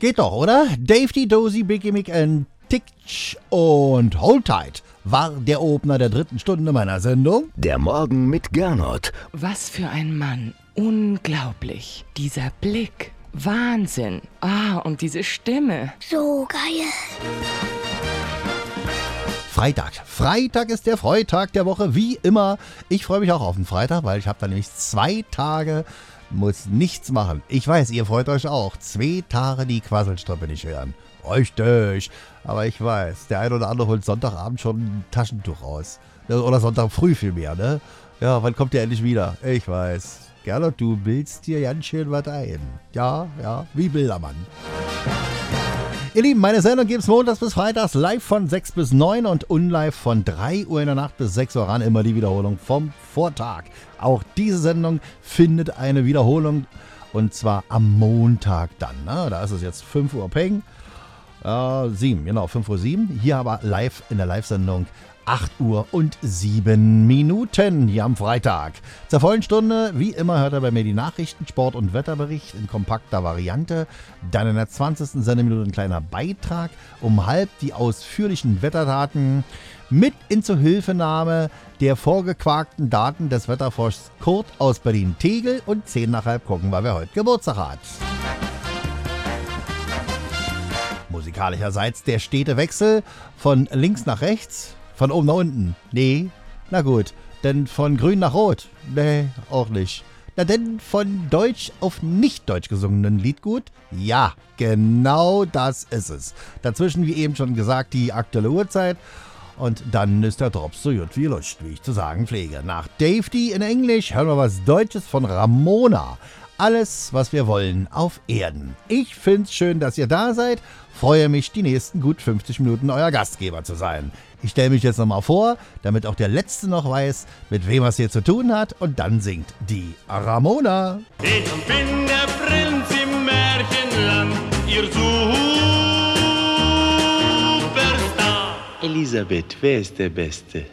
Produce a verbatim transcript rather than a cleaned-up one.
Geht doch, oder? Dave die Dozy, Biggie Mick and Titch und Hold Tight war der Opener der dritten Stunde meiner Sendung. Der Morgen mit Gernot. Was für ein Mann. Unglaublich. Dieser Blick. Wahnsinn. Ah, und diese Stimme. So geil. Freitag. Freitag ist der Freitag der Woche, wie immer. Ich freue mich auch auf den Freitag, weil ich habe da nämlich zwei Tage, muss nichts machen. Ich weiß, ihr freut euch auch. Zwei Tage die Quasselstrippe nicht hören. Richtig. Aber ich weiß, der eine oder andere holt Sonntagabend schon ein Taschentuch raus. Oder Sonntag früh vielmehr, ne? Ja, wann kommt ihr endlich wieder? Ich weiß. Gernot, du bildst dir ganz schön was ein. Ja, ja, wie Bildermann. Ihr Lieben, meine Sendung gibt es montags bis freitags live von sechs bis neun und unlive von drei Uhr in der Nacht bis sechs Uhr ran. Immer die Wiederholung vom Vortag. Auch diese Sendung findet eine Wiederholung und zwar am Montag dann. Ne? Da ist es jetzt fünf Uhr Peng. Äh, sieben, genau, fünf Uhr sieben. Hier aber live in der Live-Sendung acht Uhr und sieben Minuten hier am Freitag. Zur vollen Stunde, wie immer, hört ihr bei mir die Nachrichten, Sport- und Wetterbericht in kompakter Variante. Dann in der zwanzigsten Sendeminute ein kleiner Beitrag. Um halb die ausführlichen Wetterdaten mit Inzuhilfenahme der vorgequakten Daten des Wetterforschers Kurt aus Berlin-Tegel. Und zehn nach halb gucken, weil wer heute Geburtstag hat. Musikalischerseits der stete Wechsel von links nach rechts. Von oben nach unten? Nee. Na gut. Denn von grün nach rot? Nee, auch nicht. Na denn von deutsch auf nicht deutsch gesungenen Liedgut? Ja, genau das ist es. Dazwischen, wie eben schon gesagt, die aktuelle Uhrzeit. Und dann ist der Drops so gut wie Lust, wie ich zu sagen pflege. Nach Dave D in Englisch hören wir was Deutsches von Ramona. Alles, was wir wollen auf Erden. Ich find's schön, dass ihr da seid. Freue mich, die nächsten gut fünfzig Minuten euer Gastgeber zu sein. Ich stelle mich jetzt nochmal vor, damit auch der Letzte noch weiß, mit wem er es hier zu tun hat. Und dann singt die Ramona. Ich bin der Prinz im Märchenland, ihr Superstar. Elisabeth, wer ist der Beste?